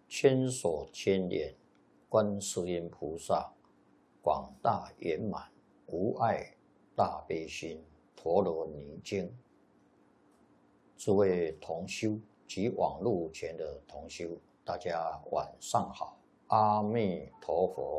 千手千眼观世音菩萨，广大圆满无碍大悲心陀罗尼经。诸位同修及网络前的同修，大家晚上好，阿弥陀佛。